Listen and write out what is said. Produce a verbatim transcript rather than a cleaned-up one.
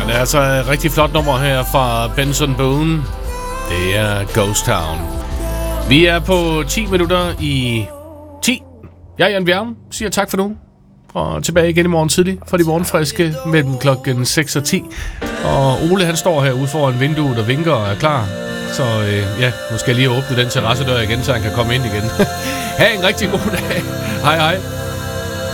det er altså et rigtig flot nummer her fra Benson Boone. Det er Ghost Town. Vi er på ti minutter i ti. Jeg er Jan Bjerg, siger tak for nu. Og tilbage igen i morgen tidlig for de morgenfriske mellem klokken seks og ti. Og Ole han står her ude foran vinduet og vinker og er klar. Så øh, ja, nu skal jeg lige åbne den terrassedør igen, så han kan komme ind igen. Ha' en rigtig god dag. Hej hej.